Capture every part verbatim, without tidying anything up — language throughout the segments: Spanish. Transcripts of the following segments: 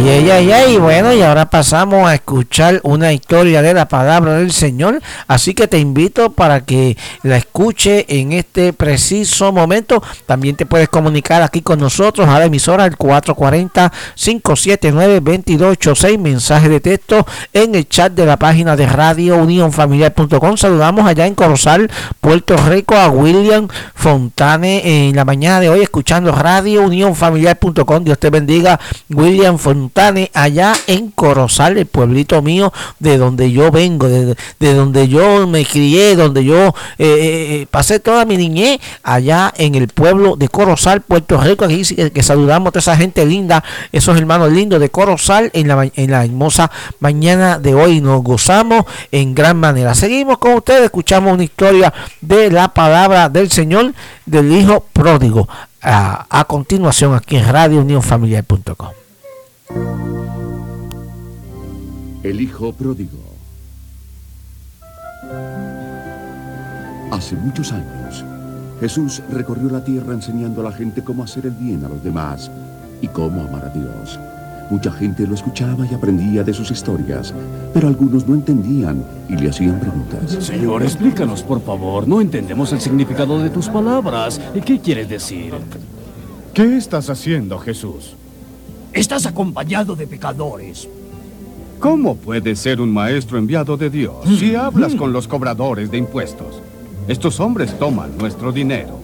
Ay, ay, ay, ay, bueno, y ahora pasamos a escuchar una historia de la palabra del Señor, así que te invito para que la escuche en este preciso momento. También te puedes comunicar aquí con nosotros a la emisora al cuatro cuatro cero, cinco siete nueve, dos dos ocho seis, mensaje de texto en el chat de la página de Radio Unión Familiar punto com. Saludamos allá en Corozal, Puerto Rico, a William Fontane en la mañana de hoy escuchando Radio Unión Familiar punto com. Dios te bendiga, William Fontane, allá en Corozal, el pueblito mío, de donde yo vengo, de, de donde yo me crié, donde yo eh, eh, pasé toda mi niñez, allá en el pueblo de Corozal, Puerto Rico. Aquí sí que, que saludamos a toda esa gente linda, esos hermanos lindos de Corozal en la, en la hermosa mañana de hoy. Nos gozamos en gran manera. Seguimos con ustedes, escuchamos una historia de la palabra del Señor, del Hijo Pródigo, a, a continuación aquí en Radio Unión Familiar punto com. El Hijo Pródigo. Hace muchos años, Jesús recorrió la tierra enseñando a la gente cómo hacer el bien a los demás y cómo amar a Dios. Mucha gente lo escuchaba y aprendía de sus historias, pero algunos no entendían y le hacían preguntas. Señor, explícanos, por favor. No entendemos el significado de tus palabras. ¿Qué quieres decir? ¿Qué estás haciendo, Jesús? Estás acompañado de pecadores. ¿Cómo puedes ser un maestro enviado de Dios si hablas con los cobradores de impuestos? Estos hombres toman nuestro dinero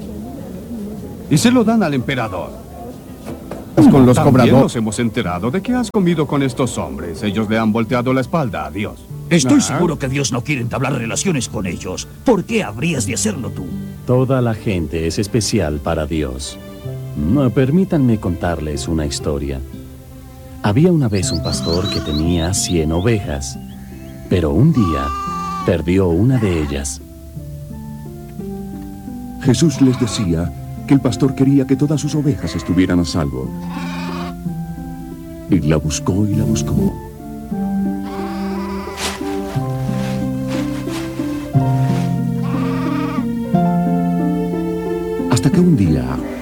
y se lo dan al emperador. Con los cobradores nos hemos enterado de que has comido con estos hombres. Ellos le han volteado la espalda a Dios. Estoy ¿Ah? seguro que Dios no quiere entablar relaciones con ellos. ¿Por qué habrías de hacerlo tú? Toda la gente es especial para Dios. No, permítanme contarles una historia. Había una vez un pastor que tenía cien ovejas, pero un día perdió una de ellas. Jesús les decía que el pastor quería que todas sus ovejas estuvieran a salvo. Y la buscó y la buscó. Hasta que un día